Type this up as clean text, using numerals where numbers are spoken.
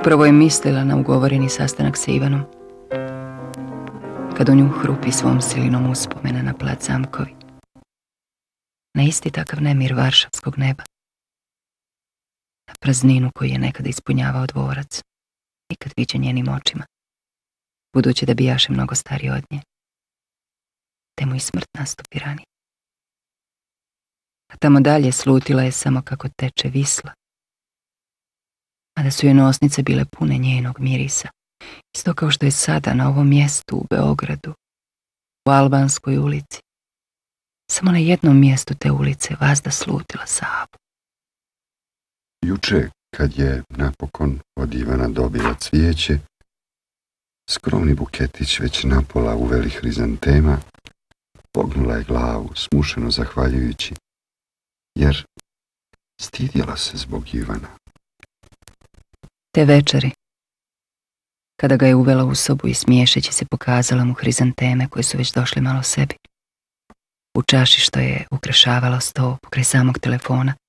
Upravo je mislila na ugovoreni sastanak sa Ivanom, kad u nju hrupi svom silinom uspomena na plac Zamkovi, na isti takav nemir varšavskog neba, na prazninu koju je nekada ispunjavao dvorac, nikad viđen njenim očima, budući da bijaše mnogo stariji od nje, te mu i smrt nastupi ranije. A tamo dalje slutila je samo kako teče Visla, a da su joj nosnice bile pune njenog mirisa, isto kao što je sada na ovom mjestu u Beogradu, u Albanskoj ulici. Samo na jednom mjestu te ulice vazda slutila Savu. Juče, kad je napokon od Ivana dobila cvijeće, skromni buketić već napola uveli hrizantema, pognula je glavu, smušeno zahvaljujući, jer stidjela se zbog Ivana. Te večeri, kada ga je uvela u sobu i smiješeći se pokazala mu hrizanteme koje su već došle malo sebi, u čaši što je ukrašavala sto pokraj samog telefona,